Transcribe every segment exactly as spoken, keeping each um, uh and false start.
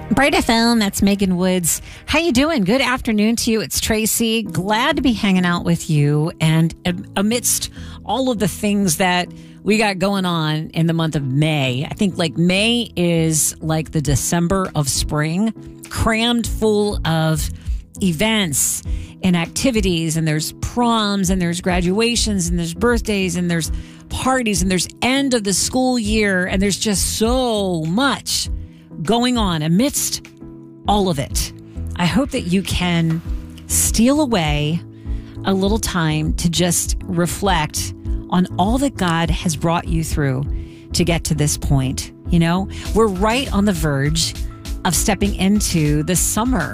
Bright F M, that's Megan Woods. How you doing? Good afternoon to you. It's Tracy. Glad to be hanging out with you. And amidst all of the things that we got going on in the month of May, I think like May is like the December of spring, crammed full of events and activities, and there's proms and there's graduations and there's birthdays and there's parties and there's end of the school year, and there's just so much going on amidst all of it. I hope that you can steal away a little time to just reflect on all that God has brought you through to get to this point. You know, we're right on the verge of stepping into the summer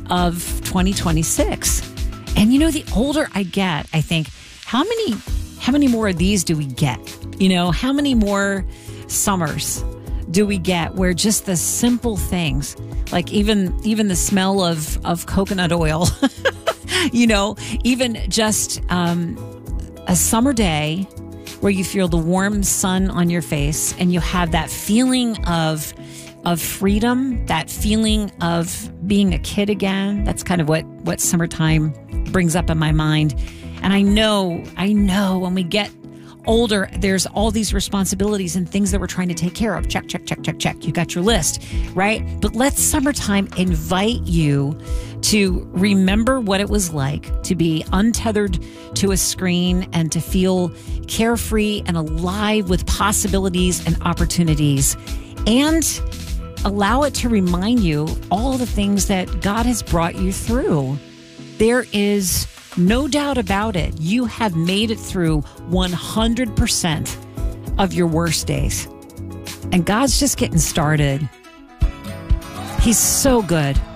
of twenty twenty-six. And you know, the older I get, I think, how many how many more of these do we get? You know, how many more summers do we get where just the simple things, like even even the smell of, of coconut oil, you know, even just um, a summer day where you feel the warm sun on your face and you have that feeling of of freedom, that feeling of being a kid again. That's kind of what, what summertime brings up in my mind. And I know, I know when we get older, there's all these responsibilities and things that we're trying to take care of. Check, check, check, check, check. You got your list, right? But let summertime invite you to remember what it was like to be untethered to a screen and to feel carefree and alive with possibilities and opportunities, and allow it to remind you all the things that God has brought you through. There is no doubt about it. You have made it through one hundred percent of your worst days. And God's just getting started. He's so good.